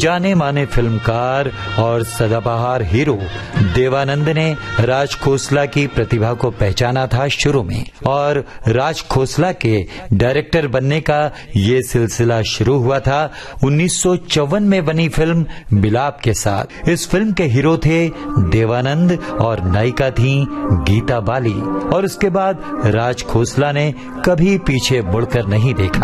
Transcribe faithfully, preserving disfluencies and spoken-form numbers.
जाने माने फिल्मकार और सदाबहार हीरो देवानंद ने राज खोसला की प्रतिभा को पहचाना था शुरू में, और राज खोसला के डायरेक्टर बनने का ये सिलसिला शुरू हुआ था उन्नीस सौ चौवन में बनी फिल्म बिलाप के साथ। इस फिल्म के हीरो थे देवानंद और नायिका थी गीता बाली, और उसके बाद राज खोसला ने कभी पीछे मुड़कर नहीं देखा।